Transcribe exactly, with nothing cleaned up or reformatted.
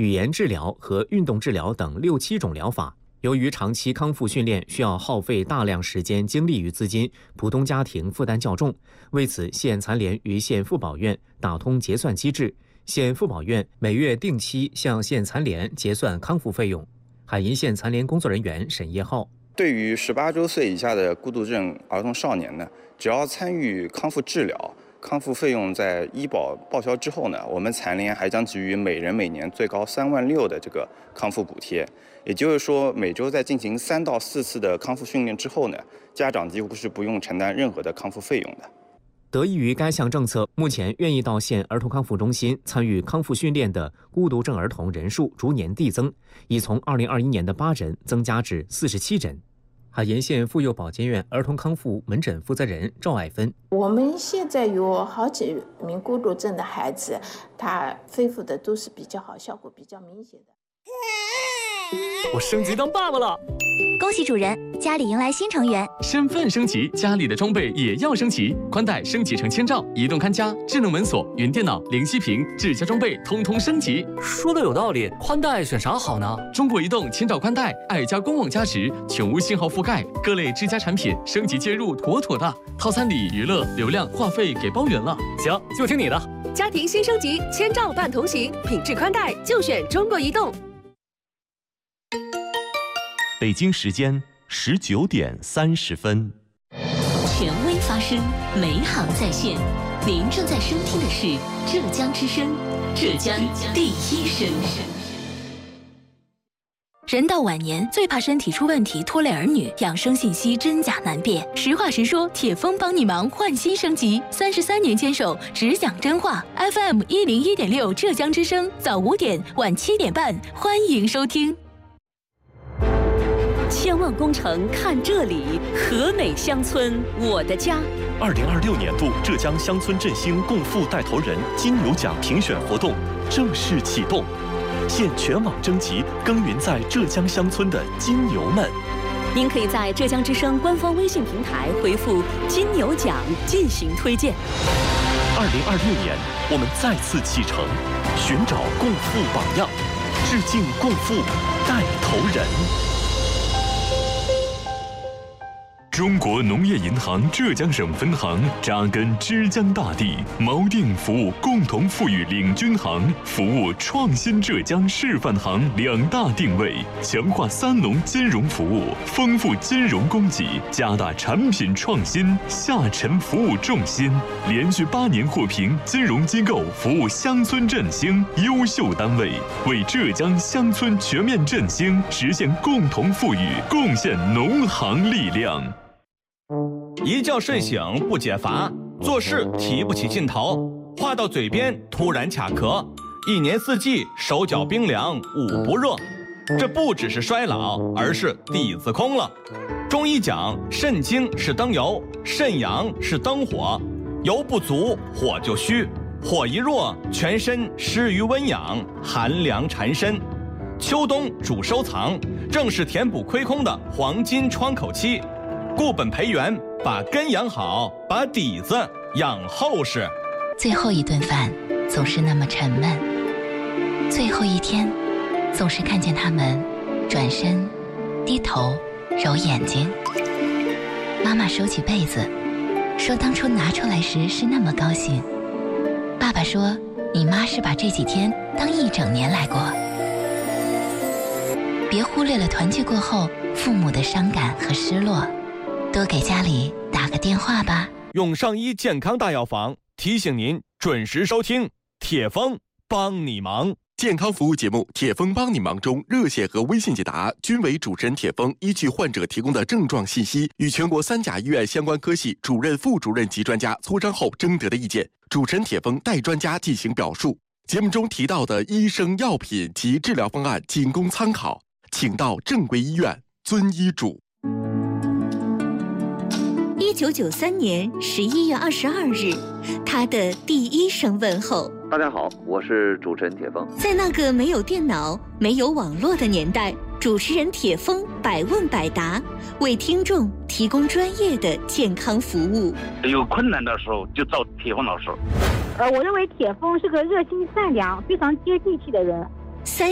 语言治疗和运动治疗等六七种疗法。由于长期康复训练需要耗费大量时间、精力与资金，普通家庭负担较重。为此，县残联与县妇保院打通结算机制，县妇保院每月定期向县残联结算康复费用。海银县残联工作人员沈业浩： 对于十八周岁以下的孤独症儿童少年呢，只要参与康复治疗，康复费用在医保报销之后呢，我们残联还将给予每人每年最高三万六的这个康复补贴。也就是说，每周在进行三到四次的康复训练之后呢，家长几乎是不用承担任何的康复费用的。 得益于该项政策，目前愿意到县儿童康复中心参与康复训练的孤独症儿童人数逐年递增，已从二零二一年的八人增加至四十七人。海盐县妇幼保健院儿童康复门诊负责人赵爱芬： 我们现在有好几名孤独症的孩子，他恢复的都是比较好，效果比较明显的。 我升级当爸爸了！ 恭喜主人，家里迎来新成员。 身份升级，家里的装备也要升级。宽带升级成千兆，移动看家、智能门锁、云电脑、零息屏、智家装备通通升级。说的有道理，宽带选啥好呢？中国移动千兆宽带，爱家官网加值，全屋信号覆盖，各类智家产品升级接入妥妥的。套餐里娱乐、流量、话费给包圆了。行，就听你的。 家庭新升级，千兆伴同行，品质宽带就选中国移动。 北京时间十九点三十分， 权威发声，美好在线。您正在收听的是浙江之声，浙江第一声。 人到晚年，最怕身体出问题拖累儿女，养生信息真假难辨。实话实说，铁峰帮你忙，换新升级。三十三年坚守，只讲真话。F M 一零一点六，浙江之声，早五点，晚七点半，欢迎收听。 千万工程看这里，和美乡村我的家。 二零二六年度浙江乡村振兴共富带头人金牛奖评选活动正式启动，现全网征集耕耘在浙江乡村的金牛们。 您可以在浙江之声官方微信平台回复“金牛奖”进行推荐。 二零二六年，我们再次启程，寻找共富榜样，致敬共富带头人。 中国农业银行浙江省分行扎根之江大地，锚定服务共同富裕领军行、服务创新浙江示范行两大定位，强化三农金融服务，丰富金融供给，加大产品创新，下沉服务重心，连续八年获评金融机构服务乡村振兴优秀单位，为浙江乡村全面振兴实现共同富裕贡献农行力量。 一觉睡醒不解乏，做事提不起劲头，话到嘴边突然卡壳，一年四季手脚冰凉捂不热，这不只是衰老，而是底子空了。中医讲肾精是灯油，肾阳是灯火，油不足火就虚，火一弱全身失于温养，寒凉缠身。秋冬主收藏，正是填补亏空的黄金窗口期。固本培元，把根养好，把底子养厚实。 最后一顿饭总是那么沉闷，最后一天总是看见他们转身低头揉眼睛。妈妈收起被子，说当初拿出来时是那么高兴。爸爸说你妈是把这几天当一整年来过。别忽略了团聚过后父母的伤感和失落，多给家里打个电话吧。 永上医健康大药房提醒您准时收听铁峰帮你忙健康服务节目《铁峰帮你忙》中，热线和微信解答均为主持人铁峰依据患者提供的症状信息，与全国三甲医院相关科系主任、副主任级专家磋商后征得的意见，主持人铁峰代专家进行表述。节目中提到的医生、药品及治疗方案仅供参考，请到正规医院遵医嘱。 一九九三年十一月二十二日，他的第一声问候。 大家好，我是主持人铁峰。 在那个没有电脑、没有网络的年代，主持人铁峰百问百答，为听众提供专业的健康服务。 有困难的时候就找铁峰老师。 呃，我认为铁峰是个热心善良、非常接地气的人。 三